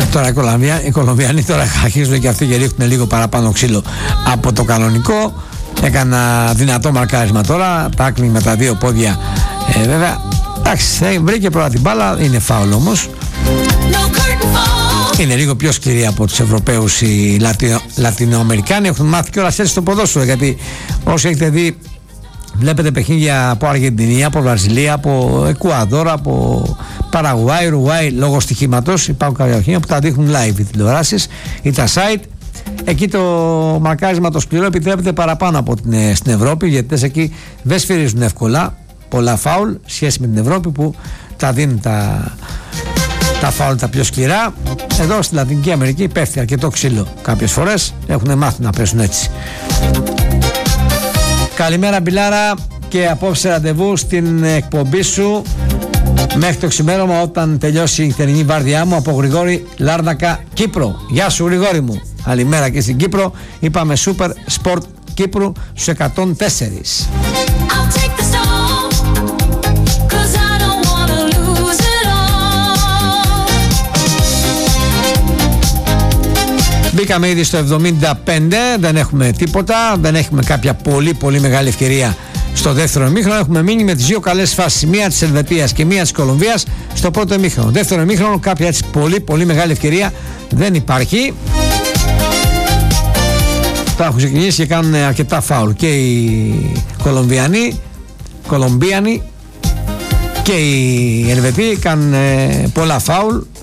Τώρα οι Κολομβιανοί τώρα αρχίζουν και αυτοί και ρίχνουν λίγο παραπάνω ξύλο από το κανονικό. Έκανα δυνατό μαρκάρισμα τώρα, τάκλινγκ με τα δύο πόδια. Βέβαια, εντάξει, βρήκε πρώτα την μπάλα, είναι φάουλ όμως. Είναι λίγο πιο σκληροί από τους Ευρωπαίους οι Λατινοαμερικάνοι. Έχουν μάθει κιόλας έτσι στο ποδόσφαιρο, γιατί όσοι έχετε δει, βλέπετε παιχνίδια από Αργεντινή, από Βραζιλία, από Εκουαδόρα, από Παραγουάι, Ουρουάι, λόγω στοιχήματος. Υπάρχουν κάποια παιχνίδια που τα δείχνουν live οι τηλεοράσεις ή τα site. Εκεί το μαρκάρισμα το σκληρό επιτρέπεται παραπάνω από στην Ευρώπη, γιατί εκεί δεν σφυρίζουν εύκολα πολλά φάουλ σχέση με την Ευρώπη που τα δίνουν τα φάουλ τα πιο σκληρά. Εδώ στη Λατινική Αμερική πέφτει αρκετό ξύλο κάποιες φορές, έχουν μάθει να πέσουν έτσι. Καλημέρα Μπιλάρα, και απόψε ραντεβού στην εκπομπή σου μέχρι το ξημέρωμα όταν τελειώσει η θερινή βάρδιά μου από Γρηγόρη Λάρνακα, Κύπρο. Γεια σου Γρηγόρη μου, καλημέρα και στην Κύπρο. Είπαμε Super Sport Κύπρου στους 104. Μπήκαμε ήδη στο 75, δεν έχουμε τίποτα, δεν έχουμε κάποια πολύ μεγάλη ευκαιρία στο δεύτερο ημίχρονο. Έχουμε μείνει με τις δύο καλές φάσεις, μία της Ελβετίας και μία της Κολομβίας στο πρώτο ημίχρονο. Δεύτερο ημίχρονο κάποια έτσι πολύ μεγάλη ευκαιρία δεν υπάρχει. Τα έχουν ξεκινήσει και κάνουν αρκετά φάουλ και οι Κολομβιανοί και οι Ελβετοί κάνουν πολλά φάουλ.